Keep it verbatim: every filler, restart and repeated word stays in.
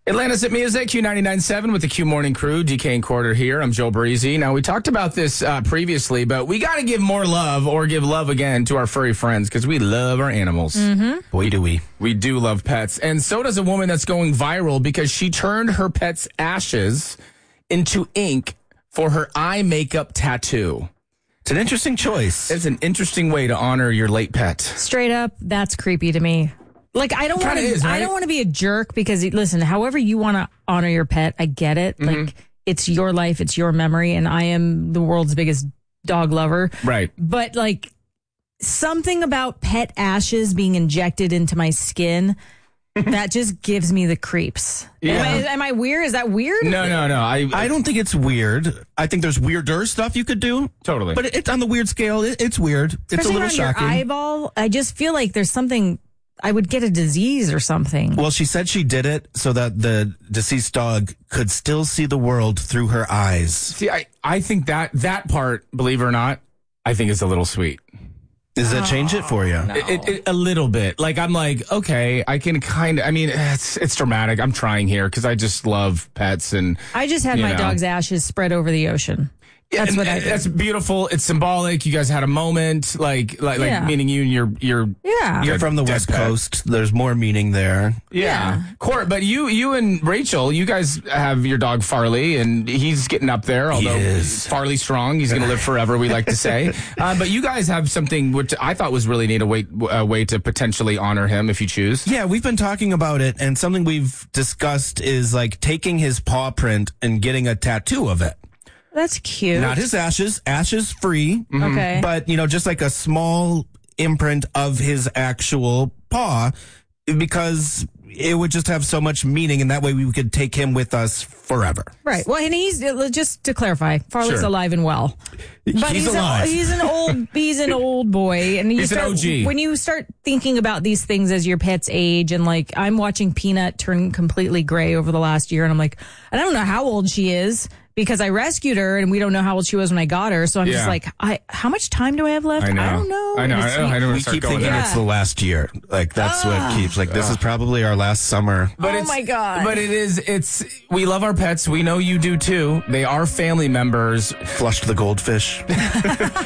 Atlanta's Hit Music, Q ninety-nine point seven with the Q Morning Crew. D K and Quarter here. I'm Joe Breezy. Now, we talked about this uh, previously, but we got to give more love or give love again to our furry friends because we love our animals. Mm-hmm. Boy, do we. We do love pets. And so does a woman that's going viral because she turned her pet's ashes into ink for her eye makeup tattoo. It's an interesting choice. It's an interesting way to honor your late pet. Straight up, that's creepy to me. Like, I don't want to. Is, right? I don't want to be a jerk because, listen, however you want to honor your pet, I get it. Mm-hmm. Like, it's your life, it's your memory, and I am the world's biggest dog lover. Right. But like, something about pet ashes being injected into my skin that just gives me the creeps. Yeah. Am, I, am I weird? Is that weird? No, no, no. I, I don't think it's weird. I think there's weirder stuff you could do. Totally. But it's on the weird scale. It, it's weird. It's Especially a little around shocking. your eyeball. I just feel like there's something. I would get a disease or something. Well, she said she did it so that the deceased dog could still see the world through her eyes. See, I, I think that that part, believe it or not, I think is a little sweet. Does that change it for you? No. It, it, it, a little bit. Like, I'm like, okay, I can kind of, I mean, it's it's dramatic. I'm trying here because I just love pets. And I just had you my know. dog's ashes spread over the ocean. Yeah, That's and- what I and did. That's beautiful. It's symbolic. You guys had a moment, like, like, like Yeah. meaning you and your, your, Yeah. You're from the dead West pet. Coast. There's more meaning there. Yeah. Yeah. Court, but you, you and Rachel, you guys have your dog Farley, and he's getting up there. Although is. Farley's strong, he's going to live forever. We like to say. Uh, but you guys have something which I thought was really neat, a way, a way to potentially honor him if you choose. Yeah, we've been talking about it, and something we've discussed is like taking his paw print and getting a tattoo of it. That's cute. Not his ashes, ashes free. Okay. But, you know, just like a small imprint of his actual paw, because it would just have so much meaning, and that way we could take him with us forever. Right. Well, and he's just to clarify, Farley's Sure. alive and well. But He's he's, alive. A, he's an old he's an old boy, and you He's an start, O G. when you start thinking about these things as your pet's age, and like I'm watching Peanut turn completely gray over the last year, and I'm like, I don't know how old she is because I rescued her, and we don't know how old she was when I got her. So I'm just Yeah. like, I how much time do I have left? I know. don't know. I know. And I it's- know. I know. We Start keep going thinking there. it's the last year. Like, that's what keeps, like, this is probably our last summer. But Oh it's- my God. But it is, it's, we love our pets. We know you do too. They are family members. Flushed the goldfish.